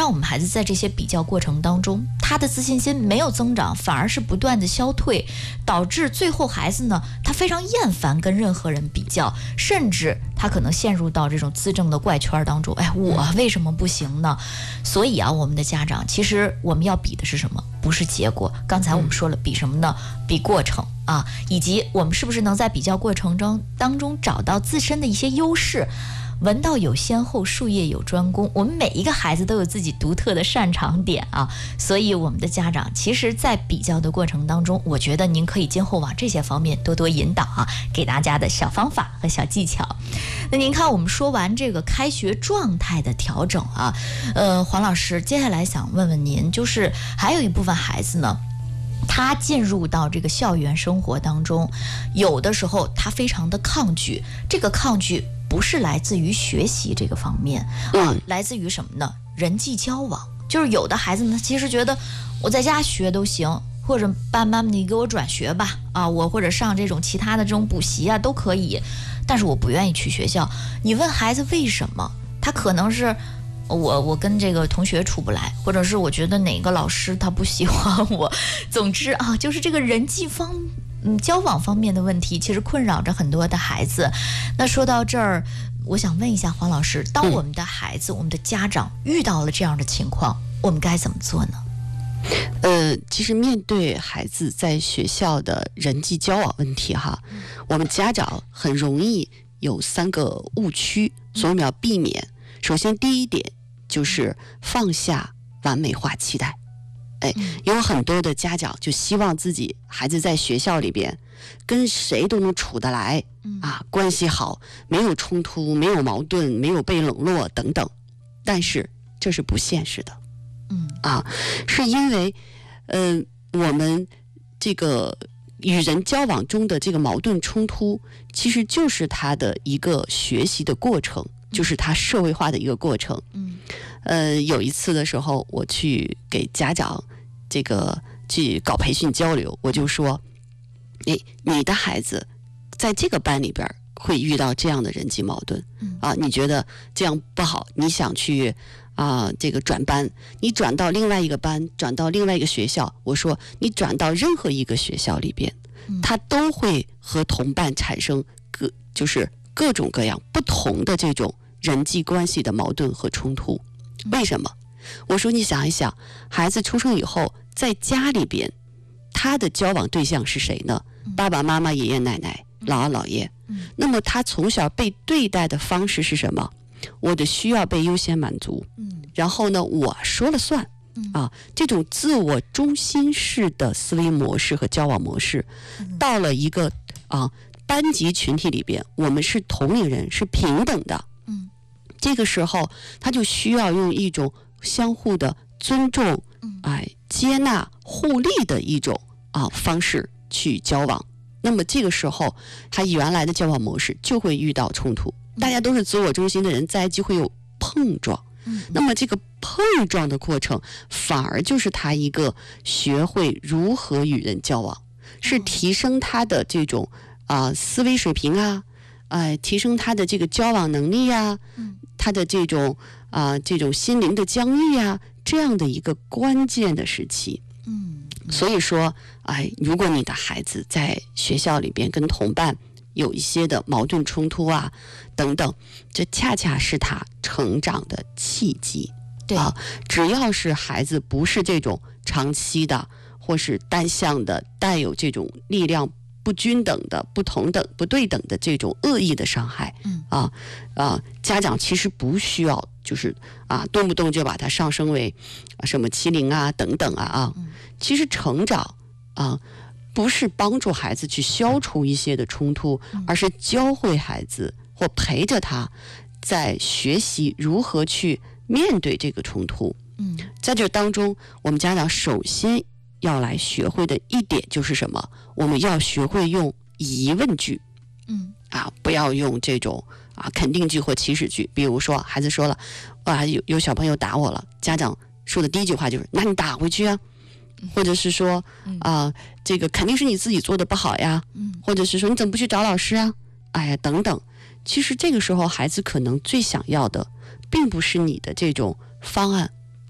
让我们孩子在这些比较过程当中，他的自信心没有增长，反而是不断的消退，导致最后孩子呢，他非常厌烦跟任何人比较，甚至他可能陷入到这种自证的怪圈当中。哎，我为什么不行呢？所以啊，我们的家长其实我们要比的是什么？不是结果。刚才我们说了，比什么呢？比过程啊，以及我们是不是能在比较过程当中找到自身的一些优势。闻道有先后，术业有专攻。我们每一个孩子都有自己独特的擅长点啊，所以我们的家长其实在比较的过程当中，我觉得您可以今后往这些方面多多引导啊，给大家的小方法和小技巧。那您看，我们说完这个开学状态的调整啊，黄老师，接下来想问问您，就是还有一部分孩子呢，他进入到这个校园生活当中，有的时候他非常的抗拒，这个抗拒不是来自于学习这个方面啊，来自于什么呢？人际交往。就是有的孩子呢，其实觉得我在家学都行，或者爸妈你给我转学吧啊，我或者上这种其他的这种补习啊都可以，但是我不愿意去学校。你问孩子为什么，他可能是我跟这个同学处不来，或者是我觉得哪个老师他不喜欢我。总之啊，就是这个人际交往方面的问题，其实困扰着很多的孩子。那说到这儿，我想问一下黄老师，当我们的孩子、我们的家长遇到了这样的情况，我们该怎么做呢？ 其实面对孩子在学校的人际交往问题哈，我们家长很容易有3个误区，所以我们要避免。首先第一点就是放下完美化期待。有很多的家长就希望自己孩子在学校里边跟谁都能处得来啊，关系好，没有冲突，没有矛盾，没有被冷落等等，但是这是不现实的。是因为我们这个与人交往中的这个矛盾冲突，其实就是他的一个学习的过程，就是他社会化的一个过程。有一次的时候，我去给家长这个去搞培训交流，我就说，你的孩子在这个班里边会遇到这样的人际矛盾你觉得这样不好，你想去这个转班，你转到另外一个班，转到另外一个学校，我说你转到任何一个学校里边，他都会和同伴产生就是各种各样不同的这种人际关系的矛盾和冲突。为什么？我说你想一想，孩子出生以后在家里边他的交往对象是谁呢？爸爸妈妈、爷爷奶奶、姥姥姥爷。那么他从小被对待的方式是什么？我的需要被优先满足，然后呢我说了算这种自我中心式的思维模式和交往模式，到了一个班级群体里边，我们是同龄人，是平等的。这个时候他就需要用一种相互的尊重接纳互利的一种方式去交往。那么这个时候他原来的交往模式就会遇到冲突，大家都是自我中心的人，在一起会有碰撞。那么这个碰撞的过程反而就是他一个学会如何与人交往，是提升他的这种思维水平提升他的这个交往能力他的这种心灵的疆域这样的一个关键的时期。所以说如果你的孩子在学校里边跟同伴有一些的矛盾冲突等等，这恰恰是他成长的契机。 对只要是孩子不是这种长期的或是单向的带有这种力量不均等的、不同等、不对等的这种恶意的伤害家长其实不需要就是动不动就把它上升为什么欺凌等等其实成长不是帮助孩子去消除一些的冲突，而是教会孩子或陪着他在学习如何去面对这个冲突。在这当中，我们家长首先要来学会的一点就是什么？我们要学会用疑问句不要用这种肯定句或祈使句。比如说孩子说了有小朋友打我了，家长说的第一句话就是那你打回去或者是说这个肯定是你自己做的不好呀，或者是说你怎么不去找老师等等。其实这个时候孩子可能最想要的并不是你的这种方案